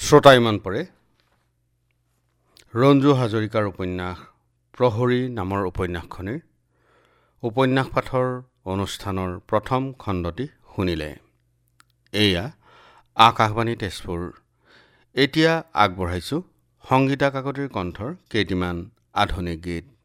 শ্ৰোতা ইমান পৰে ৰঞ্জু হাজৰিকাৰ উপন্যাস প্ৰহৰী নামৰ উপন্যাসখনিৰ উপন্যাস পাঠৰ অনুষ্ঠানৰ প্ৰথম খণ্ডটি শুনিলে। এয়া আকাশবাণী তেজপুৰ। এতিয়া আগবঢ়াইছোঁ সংগীতা কাকতিৰ কণ্ঠৰ কেইটিমান আধুনিক গীত।